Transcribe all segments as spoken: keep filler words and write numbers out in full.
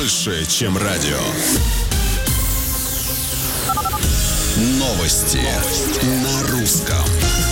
больше, чем радио. Новости на русском.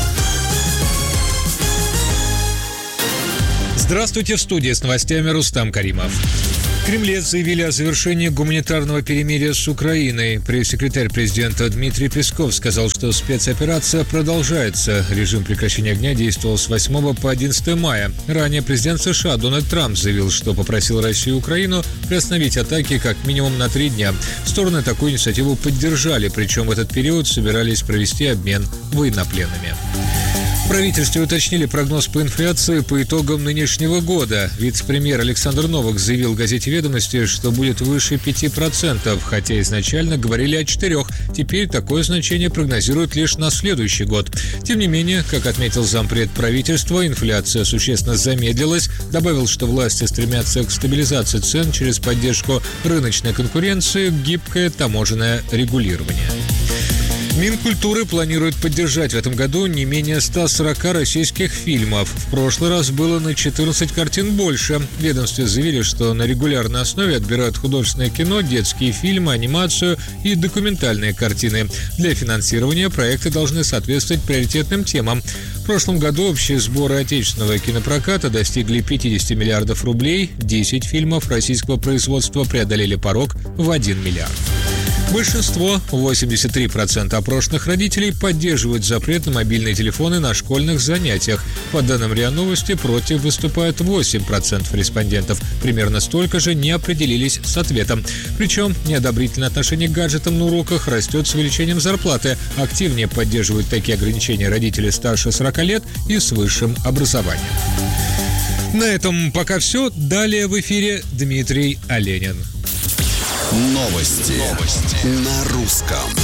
Здравствуйте, в студии с новостями Рустам Каримов. В Кремле заявили о завершении гуманитарного перемирия с Украиной. Пресс-секретарь президента Дмитрий Песков сказал, что спецоперация продолжается. Режим прекращения огня действовал с восьмого по одиннадцатое мая. Ранее президент США Дональд Трамп заявил, что попросил Россию и Украину приостановить атаки как минимум на три дня. Стороны такую инициативу поддержали, причем в этот период собирались провести обмен военнопленными. В правительстве уточнили прогноз по инфляции по итогам нынешнего года. Вице-премьер Александр Новак заявил газете «Ведомости», что будет выше пяти процентов, хотя изначально говорили о четырёх. Теперь такое значение прогнозируют лишь на следующий год. Тем не менее, как отметил зампред правительства, инфляция существенно замедлилась. Добавил, что власти стремятся к стабилизации цен через поддержку рыночной конкуренции, гибкое таможенное регулирование. Минкультуры планирует поддержать в этом году не менее ста сорока российских фильмов. В прошлый раз было на четырнадцать картин больше. В ведомстве заявили, что на регулярной основе отбирают художественное кино, детские фильмы, анимацию и документальные картины. Для финансирования проекты должны соответствовать приоритетным темам. В прошлом году общие сборы отечественного кинопроката достигли пятидесяти миллиардов рублей. десять фильмов российского производства преодолели порог в один миллиард. Большинство, восемьдесят три процента опрошенных родителей, поддерживают запрет на мобильные телефоны на школьных занятиях. По данным РИА Новости, против выступают восемь процентов респондентов. Примерно столько же не определились с ответом. Причем неодобрительное отношение к гаджетам на уроках растет с увеличением зарплаты. Активнее поддерживают такие ограничения родители старше сорока лет и с высшим образованием. На этом пока все. Далее в эфире Дмитрий Оленин. Новости, Новости на русском.